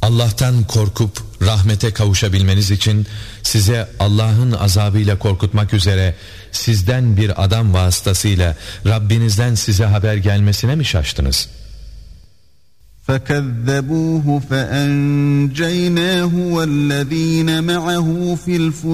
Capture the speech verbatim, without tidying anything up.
Allah'tan korkup rahmete kavuşabilmeniz için size Allah'ın azabıyla korkutmak üzere sizden bir adam vasıtasıyla Rabbinizden size haber gelmesine mi şaştınız? فَكَذَّبُوهُ فَأَنْجَيْنَاهُ وَالَّذ۪ينَ مَعَهُ فِي الْفُلْكِ